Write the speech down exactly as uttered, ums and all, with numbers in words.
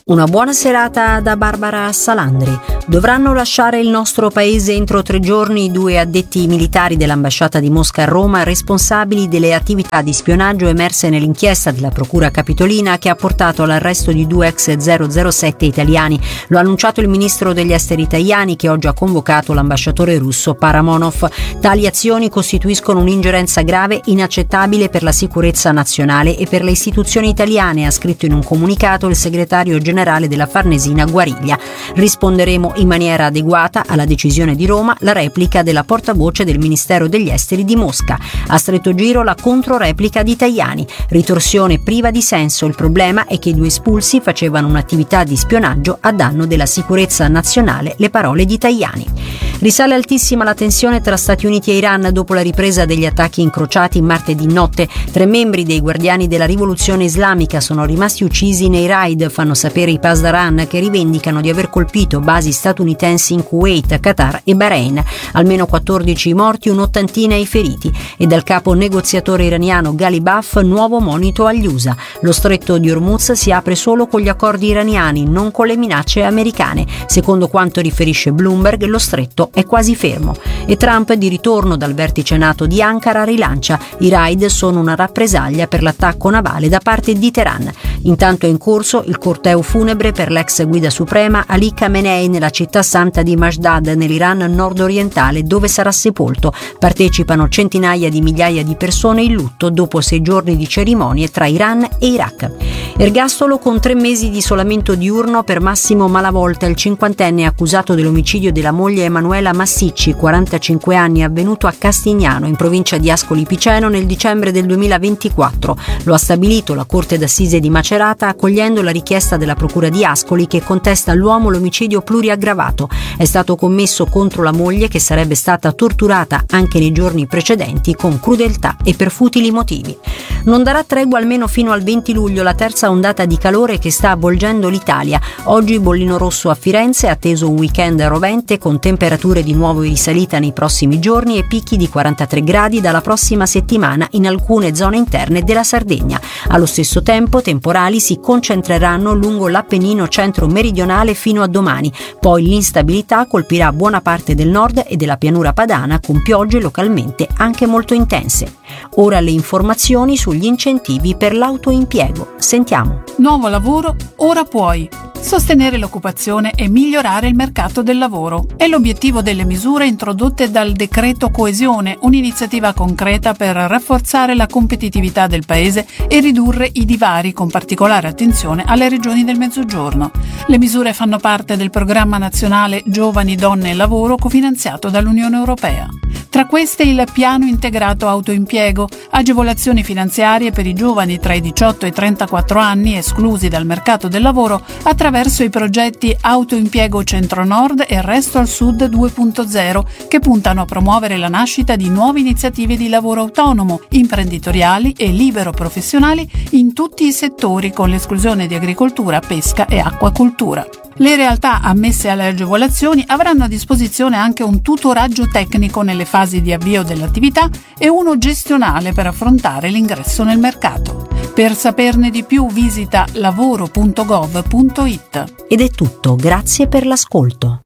Una buona serata da Barbara Salandri. Dovranno lasciare il nostro paese entro tre giorni i due addetti militari dell'ambasciata di Mosca a Roma responsabili delle attività di spionaggio emerse nell'inchiesta della Procura Capitolina che ha portato all'arresto di due ex zero zero sette italiani. Lo ha annunciato il ministro degli esteri italiani che oggi ha convocato l'ambasciatore russo Paramonov. Tali azioni costituiscono un'ingerenza grave, inaccettabile per la sicurezza nazionale e per le istituzioni italiane, ha scritto in un comunicato il segretario generale della Farnesina Guariglia. Risponderemo in maniera adeguata alla decisione di Roma, la replica della portavoce del Ministero degli Esteri di Mosca. A stretto giro la controreplica di Tajani. Ritorsione priva di senso. Il problema è che i due espulsi facevano un'attività di spionaggio a danno della sicurezza nazionale, le parole di Tajani. Risale altissima la tensione tra Stati Uniti e Iran dopo la ripresa degli attacchi incrociati martedì notte. Tre membri dei Guardiani della Rivoluzione Islamica sono rimasti uccisi nei raid, fanno sapere i Pasdaran, che rivendicano di aver colpito basi statunitensi in Kuwait, Qatar e Bahrain. Almeno quattordici i morti, un'ottantina i feriti. E dal capo negoziatore iraniano Ghalibaf nuovo monito agli U S A. Lo stretto di Hormuz si apre solo con gli accordi iraniani, non con le minacce americane. Secondo quanto riferisce Bloomberg, lo stretto è quasi fermo. E Trump, di ritorno dal vertice NATO di Ankara, rilancia: i raid sono una rappresaglia per l'attacco navale da parte di Teheran. Intanto è in corso il corteo funebre per l'ex guida suprema Ali Khamenei nella città santa di Mashdad, nell'Iran nord-orientale, dove sarà sepolto. Partecipano centinaia di migliaia di persone in lutto dopo sei giorni di cerimonie tra Iran e Iraq. Ergastolo con tre mesi di isolamento diurno per Massimo Malavolta, il cinquantenne accusato dell'omicidio della moglie Emanuela Massicci, quarantacinque anni, avvenuto a Castignano, in provincia di Ascoli Piceno, nel dicembre del duemilaventiquattro. Lo ha stabilito la Corte d'Assise di Macerata, accogliendo la richiesta della Procura di Ascoli che contesta all'uomo l'omicidio pluriaggravato. È stato commesso contro la moglie, che sarebbe stata torturata anche nei giorni precedenti con crudeltà e per futili motivi. Non darà tregua almeno fino al venti luglio la terza ondata di calore che sta avvolgendo l'Italia. Oggi bollino rosso a Firenze, atteso un weekend rovente con temperature di nuovo in risalita nei prossimi giorni e picchi di quarantatré gradi dalla prossima settimana in alcune zone interne della Sardegna. Allo stesso tempo temporali si concentreranno lungo l'Appennino centro-meridionale fino a domani, poi l'instabilità colpirà buona parte del nord e della pianura padana con piogge localmente anche molto intense. Ora le informazioni sugli incentivi per l'autoimpiego. Sentiamo. Nuovo lavoro, ora puoi. Sostenere l'occupazione e migliorare il mercato del lavoro è l'obiettivo delle misure introdotte dal Decreto Coesione, un'iniziativa concreta per rafforzare la competitività del Paese e ridurre i divari, con particolare attenzione alle regioni del Mezzogiorno. Le misure fanno parte del programma nazionale Giovani, Donne e Lavoro, cofinanziato dall'Unione Europea. Tra queste il piano integrato autoimpiego, agevolazioni finanziarie per i giovani tra i diciotto e i trentaquattro anni esclusi dal mercato del lavoro attraverso i progetti Autoimpiego Centro-Nord e Resto al Sud due punto zero, che puntano a promuovere la nascita di nuove iniziative di lavoro autonomo, imprenditoriali e libero professionali in tutti i settori, con l'esclusione di agricoltura, pesca e acquacoltura. Le realtà ammesse alle agevolazioni avranno a disposizione anche un tutoraggio tecnico nelle fasi di avvio dell'attività e uno gestionale per affrontare l'ingresso nel mercato. Per saperne di più visita lavoro punto gov punto it. Ed è tutto, grazie per l'ascolto.